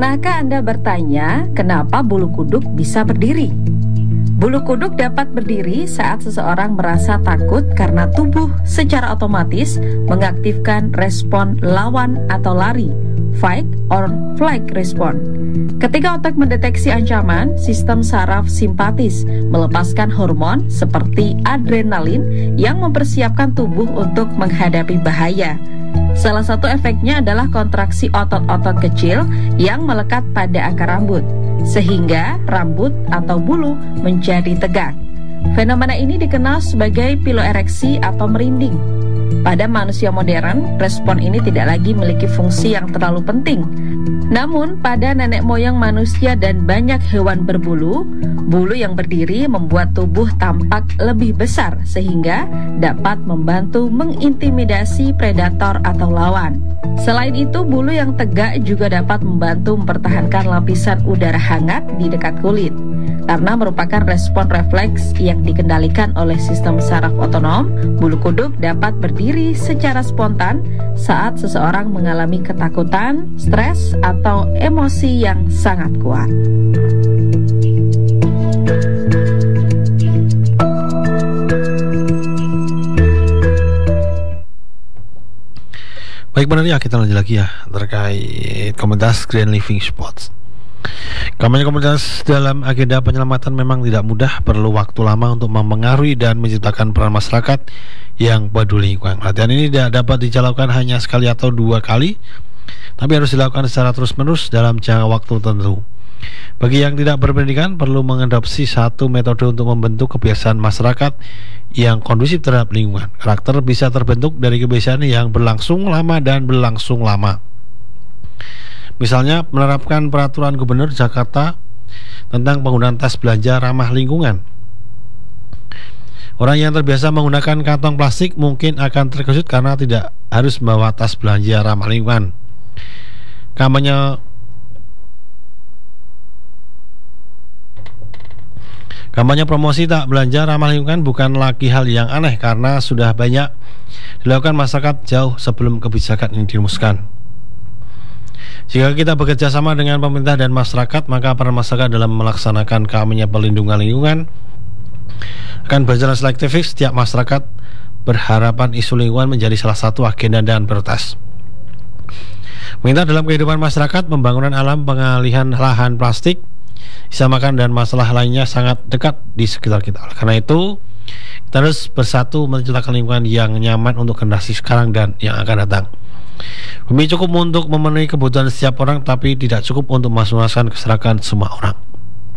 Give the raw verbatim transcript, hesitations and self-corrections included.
Pernahkah Anda bertanya kenapa bulu kuduk bisa berdiri? Bulu kuduk dapat berdiri saat seseorang merasa takut karena tubuh secara otomatis mengaktifkan respon lawan atau lari, fight or flight response. Ketika otak mendeteksi ancaman, sistem saraf simpatis melepaskan hormon seperti adrenalin yang mempersiapkan tubuh untuk menghadapi bahaya. Salah satu efeknya adalah kontraksi otot-otot kecil yang melekat pada akar rambut, sehingga rambut atau bulu menjadi tegak. Fenomena ini dikenal sebagai piloereksi atau merinding. Pada manusia modern, respon ini tidak lagi memiliki fungsi yang terlalu penting. Namun, pada nenek moyang manusia dan banyak hewan berbulu, bulu yang berdiri membuat tubuh tampak lebih besar sehingga dapat membantu mengintimidasi predator atau lawan. Selain itu, bulu yang tegak juga dapat membantu mempertahankan lapisan udara hangat di dekat kulit. Karena merupakan respon refleks yang dikendalikan oleh sistem saraf otonom, bulu kuduk dapat berdiri secara spontan saat seseorang mengalami ketakutan, stres, atau emosi yang sangat kuat. Baik, benar ya, kita lanjut lagi ya terkait komunitas Green Living Spots. Kampanye komunitas dalam agenda penyelamatan memang tidak mudah, perlu waktu lama untuk mempengaruhi dan menciptakan peran masyarakat yang peduli lingkungan. Latihan ini tidak dapat dijalankan hanya sekali atau dua kali, tapi harus dilakukan secara terus-menerus dalam jangka waktu tertentu. Bagi yang tidak berpendidikan, perlu mengadopsi satu metode untuk membentuk kebiasaan masyarakat yang kondusif terhadap lingkungan. Karakter bisa terbentuk dari kebiasaan yang berlangsung lama dan berlangsung lama. Misalnya menerapkan peraturan Gubernur Jakarta tentang penggunaan tas belanja ramah lingkungan. Orang yang terbiasa menggunakan kantong plastik mungkin akan terkejut karena tidak harus membawa tas belanja ramah lingkungan. Kampanye Kampanye promosi tak belanja ramah lingkungan bukan lagi hal yang aneh karena sudah banyak dilakukan masyarakat jauh sebelum kebijakan ini dirumuskan. Jika kita bekerja sama dengan pemerintah dan masyarakat, maka peran masyarakat dalam melaksanakan kampanye perlindungan lingkungan akan berjalan selektif. Setiap masyarakat berharapan isu lingkungan menjadi salah satu agenda dan prioritas. Pemerintah dalam kehidupan masyarakat, pembangunan alam, pengalihan lahan plastik, disamakan dan masalah lainnya sangat dekat di sekitar kita. Karena itu, kita harus bersatu menciptakan lingkungan yang nyaman untuk generasi sekarang dan yang akan datang. Bumi cukup untuk memenuhi kebutuhan setiap orang, tapi tidak cukup untuk memuaskan keserakahan semua orang.